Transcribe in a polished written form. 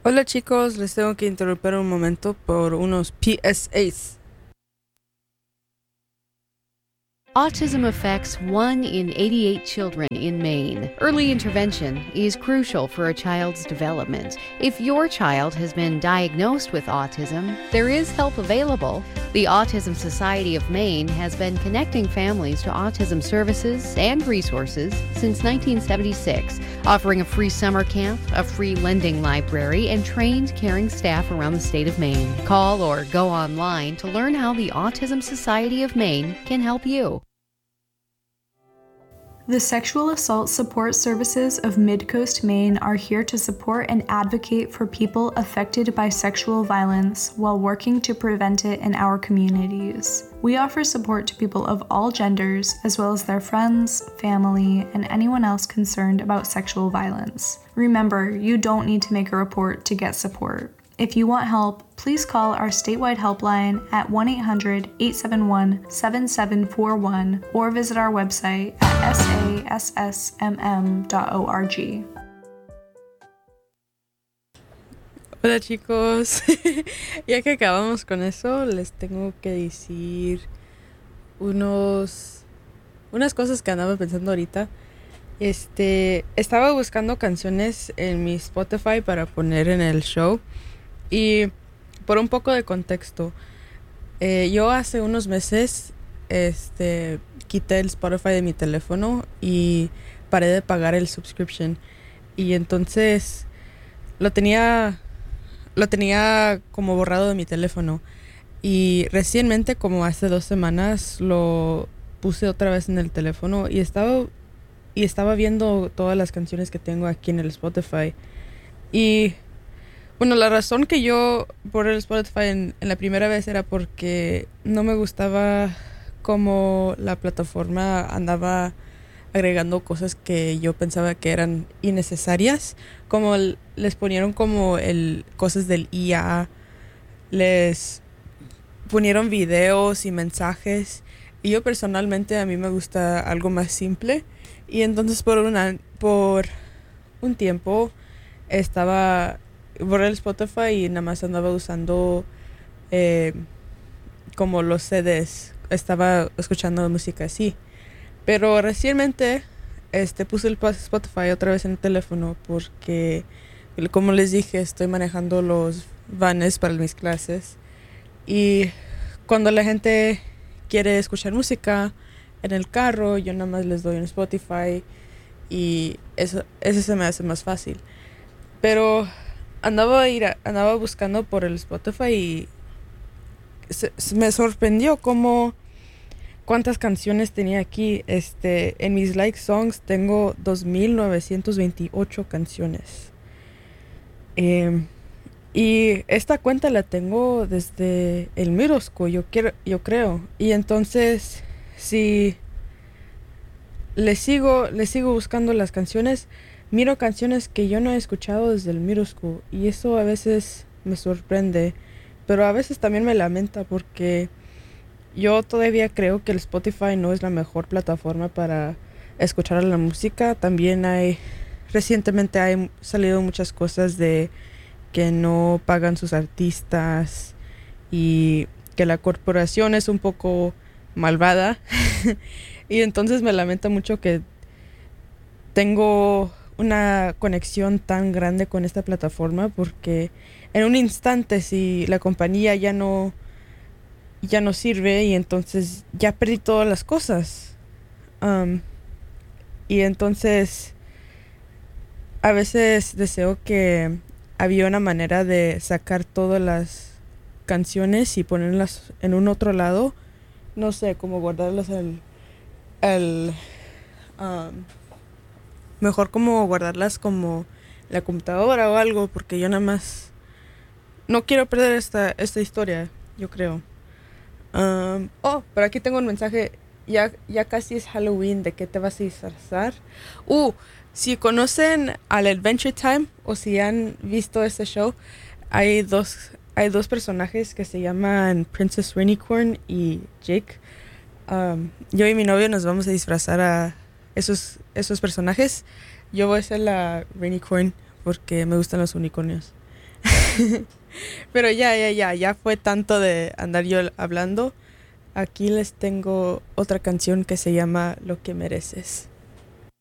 Hola chicos, les tengo que interrumpir un momento por unos PSAs. Autism affects 1 in 88 children in Maine. Early intervention is crucial for a child's development. If your child has been diagnosed with autism, there is help available. The Autism Society of Maine has been connecting families to autism services and resources since 1976, offering a free summer camp, a free lending library, and trained caring staff around the state of Maine. Call or go online to learn how the Autism Society of Maine can help you. The Sexual Assault Support Services of Midcoast, Maine are here to support and advocate for people affected by sexual violence while working to prevent it in our communities. We offer support to people of all genders, as well as their friends, family, and anyone else concerned about sexual violence. Remember, you don't need to make a report to get support. If you want help, please call our statewide helpline at 1-800-871-7741 or visit our website at sassmm.org. Hola chicos, ya que acabamos con eso, les tengo que decir unas cosas que andaba pensando ahorita. Estaba buscando canciones en mi Spotify para poner en el show. Y por un poco de contexto, yo hace unos meses quité el Spotify de mi teléfono y paré de pagar el subscription. Y entonces lo tenía como borrado de mi teléfono. Y recientemente, como hace 2 semanas, lo puse otra vez en el teléfono y estaba viendo todas las canciones que tengo aquí en el Spotify. Y bueno, la razón que yo borré el Spotify en la primera vez era porque no me gustaba cómo la plataforma andaba agregando cosas que yo pensaba que eran innecesarias, como les ponieron como cosas del IA, les ponieron videos y mensajes, y yo personalmente a mí me gusta algo más simple, y entonces por un tiempo borré el Spotify y nada más andaba usando como los CDs. Estaba escuchando música así. Pero recientemente puse el Spotify otra vez en el teléfono porque, como les dije, estoy manejando los vanes para mis clases. Y cuando la gente quiere escuchar música en el carro, yo nada más les doy un Spotify y eso se me hace más fácil. Pero andaba buscando por el Spotify y me sorprendió cuántas canciones tenía aquí. En mis like songs tengo 2,928 canciones. Y esta cuenta la tengo desde el middle school, yo creo. Y entonces, si le sigo buscando las canciones, miro canciones que yo no he escuchado desde el middle school y eso a veces me sorprende, pero a veces también me lamenta porque yo todavía creo que el Spotify no es la mejor plataforma para escuchar la música. También recientemente hay salido muchas cosas de que no pagan sus artistas y que la corporación es un poco malvada. Y entonces me lamenta mucho que tengo una conexión tan grande con esta plataforma porque en un instante si la compañía ya no sirve y entonces ya perdí todas las cosas. Y entonces a veces deseo que había una manera de sacar todas las canciones y ponerlas en un otro lado, no sé, como guardarlas mejor como guardarlas como la computadora o algo, porque yo nada más no quiero perder esta historia, yo creo. Pero aquí tengo un mensaje. Ya casi es Halloween. ¿De qué te vas a disfrazar? Si conocen al Adventure Time o si han visto este show, hay dos personajes que se llaman Princess Rainicorn y Jake. Yo y mi novio nos vamos a disfrazar a esos personajes. Yo voy a ser la Rainicorn porque me gustan los unicornios. Pero ya fue tanto de andar yo hablando. Aquí les tengo otra canción que se llama Lo que mereces.